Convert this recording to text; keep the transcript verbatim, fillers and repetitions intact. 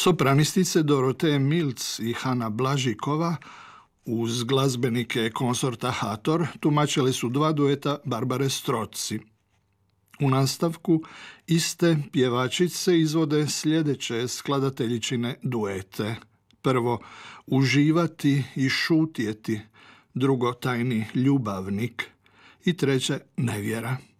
Sopranistice Dorote Milc i Hana Blažikova uz glazbenike konsorta Hator tumačili su dva dueta Barbare Strozzi. U nastavku iste pjevačice izvode sljedeće skladateljičine duete. Prvo, Uživati i šutjeti, drugo, Tajni ljubavnik i treće, Nevjera.